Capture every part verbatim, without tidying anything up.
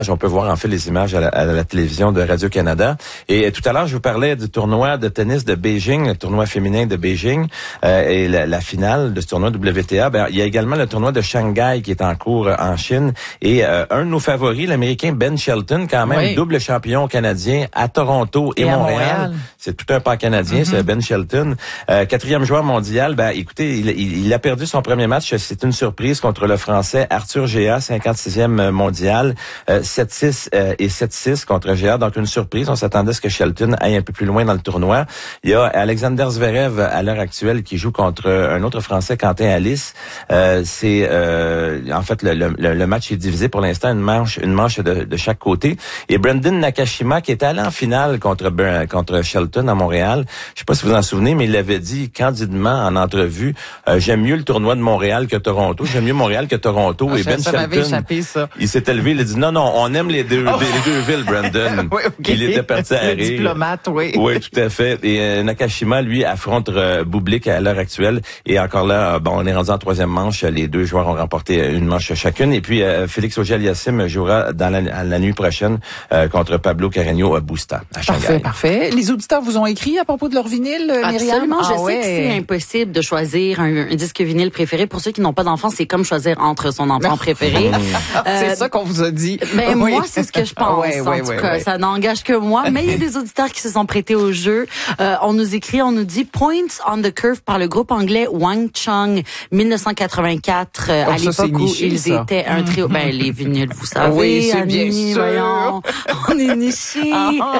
On peut voir en fait les images à la, à la télévision de Radio-Canada. Et euh, tout à l'heure, je vous parlais du tournoi de tennis de Beijing, le tournoi féminin de Beijing, euh, et la, la finale de ce tournoi W T A. Ben, il y a également le tournoi de Shanghai qui est en cours euh, en Chine. Et euh, un de nos favoris, l'Américain Ben Shelton, quand même oui. double champion canadien à Toronto et, et Montréal. Montréal. C'est tout un pas canadien, mm-hmm. c'est Ben Shelton. Euh, quatrième joueur mondial. Ben, écoutez, il, il, il a perdu son premier match. C'est une surprise contre le Français Arthur Géa, cinquante-sixième mondial. Euh, sept six euh, et sept six contre Géa, donc une surprise. On s'attendait à ce que Shelton aille un peu plus loin dans le tournoi. Il y a Alexander Zverev à l'heure actuelle qui joue contre un autre Français, Quentin Alice. Euh, c'est euh, en fait le, le, le match est divisé pour l'instant une manche une manche de, de chaque côté. Et Brandon Nakashima qui est allé en finale contre contre Shelton à Montréal. Je sais pas si vous en souvenez, mais il avait dit candidement en entrevue euh, j'aime mieux le tournoi de Montréal que Toronto. J'aime mieux Montréal que Toronto. Ah, et Ben ça Shelton, échappé, ça. il s'est élevé, il a dit non non, on aime les deux, oh. les deux villes, Brandon. Oui, okay. Il était parti à rire. Diplomate, oui. Oui, tout à fait. Et euh, Nakashima, lui, affronte euh, Bublik à l'heure actuelle. Et encore là, euh, bon, on est rendu en troisième manche. Les deux joueurs ont remporté une manche chacune. Et puis, euh, Félix Auger-Aliassime jouera dans la, la nuit prochaine euh, contre Pablo Carreño Busta à Shanghai. Parfait, parfait. Les auditeurs vous ont écrit à propos de leur vinyle, Myriam? Absolument. Ah, je ouais. sais que c'est impossible de choisir un, un disque vinyle préféré. Pour ceux qui n'ont pas d'enfants, c'est comme choisir entre son enfant préféré. euh, c'est ça qu'on vous a dit. Ben, oui. moi, c'est ce que je pense. Ouais, en ouais, tout ouais, cas, ouais. ça n'engage que moi. Mais il y a des auditeurs qui se sont prêtés au jeu. Euh, on nous écrit, on nous dit Points on the Curve par le groupe anglais Wang Chung, dix-neuf cent quatre-vingt-quatre, euh, oh, à ça, l'époque où niché, ils ça. étaient un trio. Ben, les vinyles, vous savez. Oui, c'est Annie, bien sûr. Voyons, on est nichés.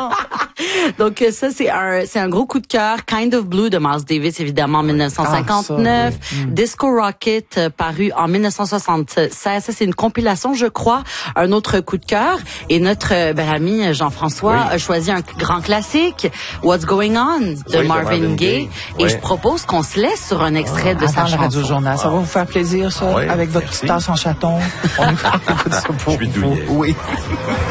Donc, ça, c'est un, c'est un gros coup de cœur. Kind of Blue de Miles Davis, évidemment, en dix-neuf cent cinquante-neuf. Ah, ça, oui. Disco Rocket, euh, paru en dix-neuf cent soixante-seize. Ça, c'est une compilation, je crois. Un autre coup de cœur. Et notre euh, ben, ami Jean-François oui. a choisi un grand classique, What's Going On, de oui, Marvin, Marvin Gaye. Et oui. je propose qu'on se laisse sur un extrait ah, de sa chanson. Radio Journal. Ça ah. va vous faire plaisir, ça, oui, avec votre merci. petite tasse en chaton. On écoute ça pour je suis vous. douillet. Oui.